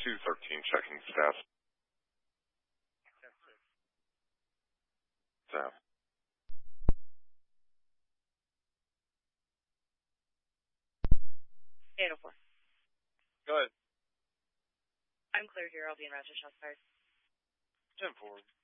213 checking staff. Staff. 804. Go ahead. I'm clear here. I'll be in Rochester. Shots fired. 10-4.